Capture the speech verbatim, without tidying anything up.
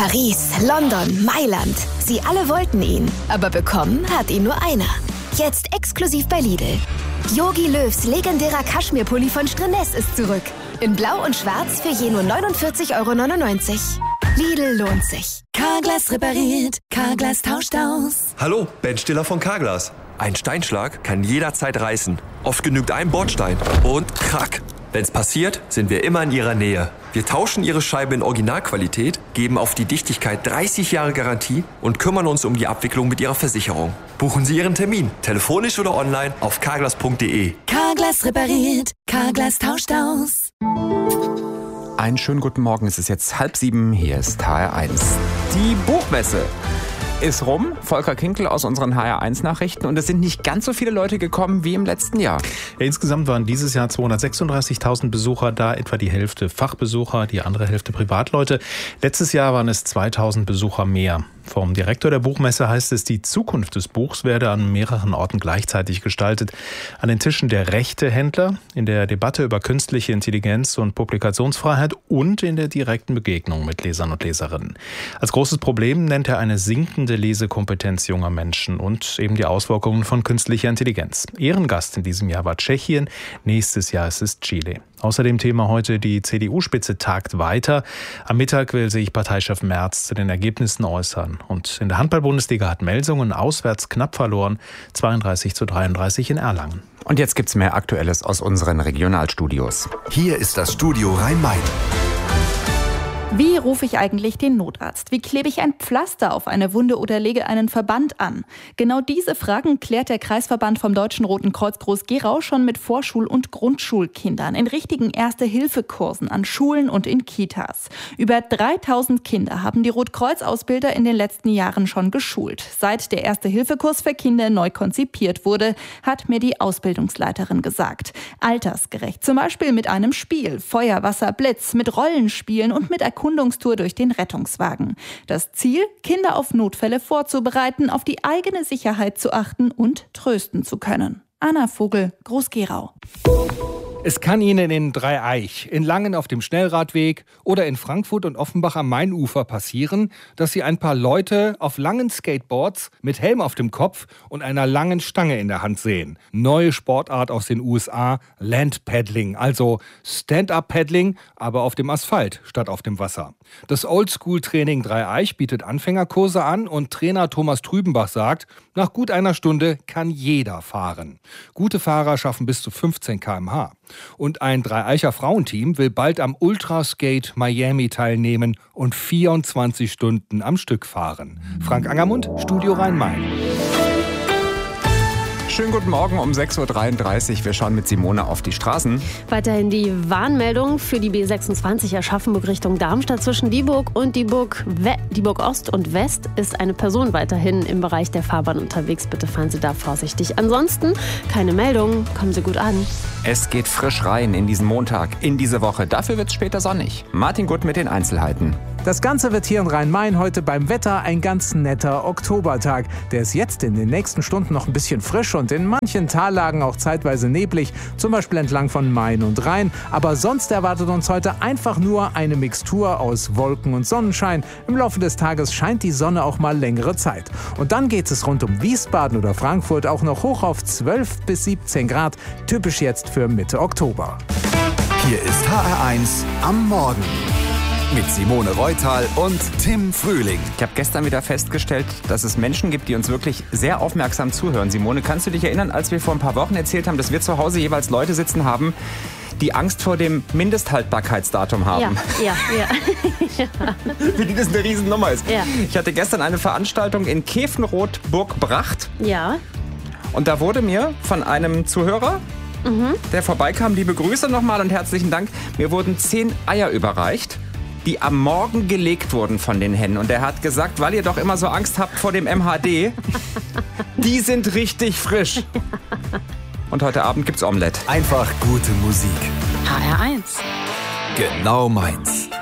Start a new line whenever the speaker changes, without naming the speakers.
Paris, London, Mailand. Sie alle wollten ihn, aber bekommen hat ihn nur einer. Jetzt exklusiv bei Lidl. Jogi Löws legendärer Kaschmirpulli von Strennes ist zurück. In Blau und Schwarz für je nur neunundvierzig Euro neunundneunzig. Lidl lohnt sich.
Carglass repariert, Carglass tauscht aus.
Hallo, Ben Stiller von Carglass. Ein Steinschlag kann jederzeit reißen. Oft genügt ein Bordstein und krack. Wenn's passiert, sind wir immer in Ihrer Nähe. Wir tauschen Ihre Scheibe in Originalqualität, geben auf die Dichtigkeit dreißig Jahre Garantie und kümmern uns um die Abwicklung mit Ihrer Versicherung. Buchen Sie Ihren Termin, telefonisch oder online auf carglass punkt de.
Carglass repariert, Carglass tauscht aus.
Einen schönen guten Morgen, es ist jetzt halb sieben, hier ist H R eins. Die Buchmesse ist rum. Volker Kinkel aus unseren H R eins Nachrichten. Und es sind nicht ganz so viele Leute gekommen wie im letzten Jahr.
Ja, insgesamt waren dieses Jahr zweihundertsechsunddreißigtausend Besucher da, etwa die Hälfte Fachbesucher, die andere Hälfte Privatleute. Letztes Jahr waren es zweitausend Besucher mehr. Vom Direktor der Buchmesse heißt es, die Zukunft des Buchs werde an mehreren Orten gleichzeitig gestaltet. An den Tischen der Rechtehändler, in der Debatte über künstliche Intelligenz und Publikationsfreiheit und in der direkten Begegnung mit Lesern und Leserinnen. Als großes Problem nennt er eine sinkende Lesekompetenz junger Menschen und eben die Auswirkungen von künstlicher Intelligenz. Ehrengast in diesem Jahr war Tschechien, nächstes Jahr ist es Chile. Außerdem Thema heute, die C D U-Spitze tagt weiter. Am Mittag will sich Parteichef Merz zu den Ergebnissen äußern. Und in der Handball-Bundesliga hat Melsungen auswärts knapp verloren, zweiunddreißig zu dreiunddreißig in Erlangen.
Und jetzt gibt's mehr Aktuelles aus unseren Regionalstudios.
Hier ist das Studio Rhein-Main.
Wie rufe ich eigentlich den Notarzt? Wie klebe ich ein Pflaster auf eine Wunde oder lege einen Verband an? Genau diese Fragen klärt der Kreisverband vom Deutschen Roten Kreuz Groß-Gerau schon mit Vorschul- und Grundschulkindern in richtigen Erste-Hilfe-Kursen an Schulen und in Kitas. Über dreitausend Kinder haben die Rotkreuz-Ausbilder in den letzten Jahren schon geschult. Seit der Erste-Hilfe-Kurs für Kinder neu konzipiert wurde, hat mir die Ausbildungsleiterin gesagt. Altersgerecht, zum Beispiel mit einem Spiel, Feuer, Wasser, Blitz, mit Rollenspielen und mit Erkundungstour durch den Rettungswagen. Das Ziel, Kinder auf Notfälle vorzubereiten, auf die eigene Sicherheit zu achten und trösten zu können. Anna Vogel, Groß-Gerau.
Es kann Ihnen in Dreieich, in Langen auf dem Schnellradweg oder in Frankfurt und Offenbach am Mainufer passieren, dass Sie ein paar Leute auf langen Skateboards mit Helm auf dem Kopf und einer langen Stange in der Hand sehen. Neue Sportart aus den U S A, Land-Paddling, also Stand-Up-Paddling, aber auf dem Asphalt statt auf dem Wasser. Das Oldschool-Training Dreieich bietet Anfängerkurse an und Trainer Thomas Trübenbach sagt, nach gut einer Stunde kann jeder fahren. Gute Fahrer schaffen bis zu fünfzehn Kilometer pro Stunde. Und ein Dreieicher Frauenteam will bald am Ultraskate Miami teilnehmen und vierundzwanzig Stunden am Stück fahren. Frank Angermund, Studio Rhein-Main.
Schönen guten Morgen um sechs Uhr dreiunddreißig. Wir schauen mit Simone auf die Straßen.
Weiterhin die Warnmeldung für die B sechsundzwanzig Aschaffenburg Richtung Darmstadt zwischen Dieburg und Dieburg, We- Dieburg Ost und West ist eine Person weiterhin im Bereich der Fahrbahn unterwegs. Bitte fahren Sie da vorsichtig. Ansonsten keine Meldung. Kommen Sie gut an.
Es geht frisch rein in diesen Montag, in diese Woche. Dafür wird es später sonnig. Martin Gutt mit den Einzelheiten.
Das Ganze wird hier in Rhein-Main heute beim Wetter ein ganz netter Oktobertag. Der ist jetzt in den nächsten Stunden noch ein bisschen frisch und in manchen Tallagen auch zeitweise neblig, zum Beispiel entlang von Main und Rhein. Aber sonst erwartet uns heute einfach nur eine Mixtur aus Wolken und Sonnenschein. Im Laufe des Tages scheint die Sonne auch mal längere Zeit. Und dann geht es rund um Wiesbaden oder Frankfurt auch noch hoch auf zwölf bis siebzehn Grad, typisch jetzt für Mitte Oktober.
Hier ist H R eins am Morgen. Mit Simone Reutal und Tim Frühling.
Ich habe gestern wieder festgestellt, dass es Menschen gibt, die uns wirklich sehr aufmerksam zuhören. Simone, kannst du dich erinnern, als wir vor ein paar Wochen erzählt haben, dass wir zu Hause jeweils Leute sitzen haben, die Angst vor dem Mindesthaltbarkeitsdatum haben?
Ja, ja, ja.
Für die das eine Riesennummer ist.
Ja.
Ich hatte gestern eine Veranstaltung in Kefenrot-Burg-Bracht.
Ja.
Und da wurde mir von einem Zuhörer, mhm. der vorbeikam, liebe Grüße nochmal und herzlichen Dank, mir wurden zehn Eier überreicht, die am Morgen gelegt wurden von den Hennen. Und er hat gesagt, weil ihr doch immer so Angst habt vor dem M H D, die sind richtig frisch. Und heute Abend gibt's Omelette.
Einfach gute Musik.
H R eins.
Genau meins.